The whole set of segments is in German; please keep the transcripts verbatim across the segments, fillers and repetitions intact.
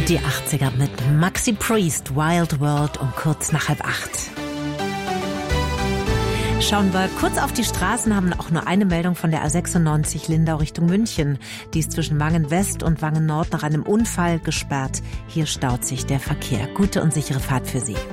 sind die achtziger mit Maxi Priest, Wild World um kurz nach halb acht. Schauen wir kurz auf die Straßen, haben auch nur eine Meldung von der A sechsundneunzig Lindau Richtung München. Die ist zwischen Wangen West und Wangen Nord nach einem Unfall gesperrt. Hier staut sich der Verkehr. Gute und sichere Fahrt für Sie.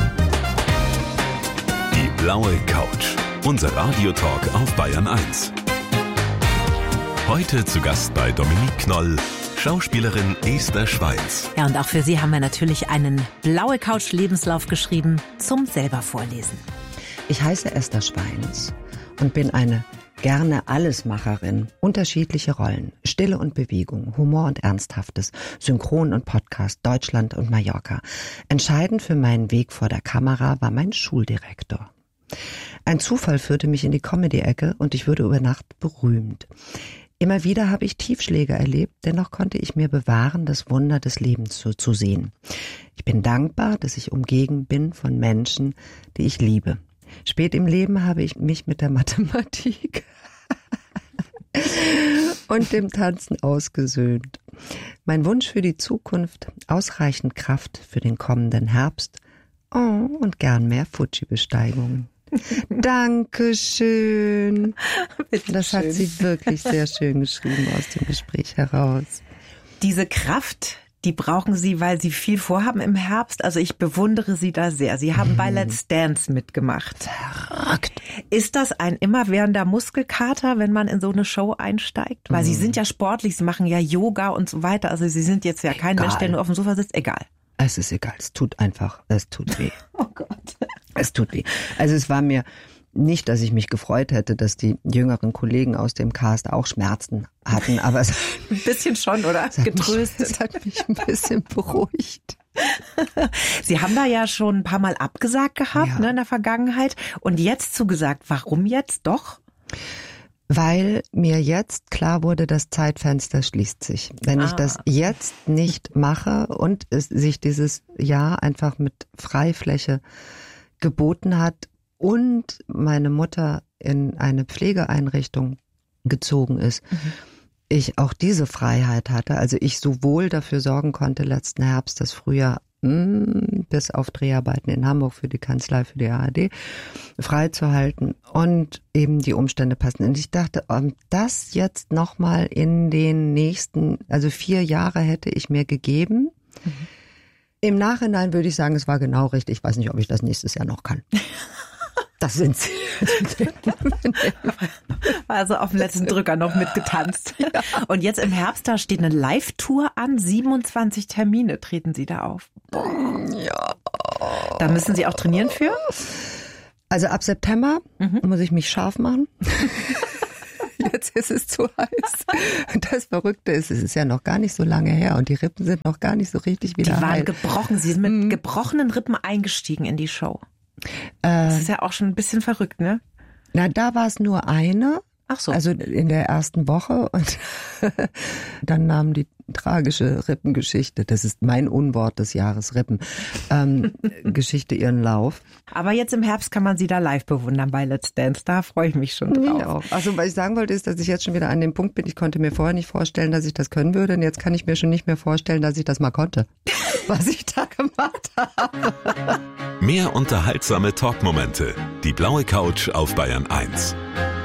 Die blaue Couch. Unser Radiotalk auf Bayern eins. Heute zu Gast bei Dominique Knoll, Schauspielerin Esther Schweins. Ja, und auch für Sie haben wir natürlich einen blaue Couch-Lebenslauf geschrieben zum selber vorlesen. Ich heiße Esther Schweins und bin eine gerne Allesmacherin. Unterschiedliche Rollen, Stille und Bewegung, Humor und Ernsthaftes, Synchron und Podcast, Deutschland und Mallorca. Entscheidend für meinen Weg vor der Kamera war mein Schuldirektor. Ein Zufall führte mich in die Comedy-Ecke und ich wurde über Nacht berühmt. Immer wieder habe ich Tiefschläge erlebt, dennoch konnte ich mir bewahren, das Wunder des Lebens zu, zu sehen. Ich bin dankbar, dass ich umgeben bin von Menschen, die ich liebe. Spät im Leben habe ich mich mit der Mathematik und dem Tanzen ausgesöhnt. Mein Wunsch für die Zukunft, ausreichend Kraft für den kommenden Herbst oh, und gern mehr Fuji-Besteigungen. Dankeschön. Das hat sie wirklich sehr schön geschrieben aus dem Gespräch heraus. Diese Kraft, die brauchen Sie, weil Sie viel vorhaben im Herbst. Also ich bewundere Sie da sehr. Sie haben bei Let's Dance mitgemacht. Verrückt. Ist das ein immerwährender Muskelkater, wenn man in so eine Show einsteigt? Weil mm. Sie sind ja sportlich, Sie machen ja Yoga und so weiter. Also Sie sind jetzt ja kein egal. Mensch, der nur auf dem Sofa sitzt. Egal. Es ist egal. Es tut einfach, es tut weh. Oh Gott. Es tut weh. Also es war mir nicht, dass ich mich gefreut hätte, dass die jüngeren Kollegen aus dem Cast auch Schmerzen hatten, aber es ein bisschen schon, oder? Es hat Getröstet. Mich, es hat mich ein bisschen beruhigt. Sie haben da ja schon ein paar Mal abgesagt gehabt, ja. ne, in der Vergangenheit und jetzt zugesagt. Warum jetzt doch? Weil mir jetzt klar wurde, das Zeitfenster schließt sich. Wenn ah. ich das jetzt nicht mache und es sich dieses Jahr einfach mit Freifläche geboten hat und meine Mutter in eine Pflegeeinrichtung gezogen ist, mhm. ich auch diese Freiheit hatte, also ich sowohl dafür sorgen konnte, letzten Herbst, das Frühjahr mh, bis auf Dreharbeiten in Hamburg für die Kanzlei, für die A R D, freizuhalten und eben die Umstände passen. Und ich dachte, das jetzt nochmal in den nächsten, also vier Jahre hätte ich mir gegeben. Mhm. Im Nachhinein würde ich sagen, es war genau richtig. Ich weiß nicht, ob ich das nächstes Jahr noch kann. Das sind sie. Also auf dem letzten Drücker noch mitgetanzt. Ja. Und jetzt im Herbst, da steht eine Live-Tour an. siebenundzwanzig Termine treten Sie da auf. Ja. Da müssen Sie auch trainieren für? Also ab September mhm. muss ich mich scharf machen. Jetzt ist es zu heiß. Und das Verrückte ist, es ist ja noch gar nicht so lange her und die Rippen sind noch gar nicht so richtig wieder heil. Die waren heil. gebrochen. Sie sind mit mhm. gebrochenen Rippen eingestiegen in die Show. Das ist ja auch schon ein bisschen verrückt, ne? Na, da war es nur eine. Ach so. Also in der ersten Woche und dann nahm die tragische Rippengeschichte, das ist mein Unwort des Jahres, Rippen, ähm, Geschichte ihren Lauf. Aber jetzt im Herbst kann man sie da live bewundern bei Let's Dance, da freue ich mich schon drauf. Ja. Also was ich sagen wollte ist, dass ich jetzt schon wieder an dem Punkt bin, ich konnte mir vorher nicht vorstellen, dass ich das können würde und jetzt kann ich mir schon nicht mehr vorstellen, dass ich das mal konnte, was ich da gemacht habe. Mehr unterhaltsame Talkmomente. Die blaue Couch auf Bayern eins.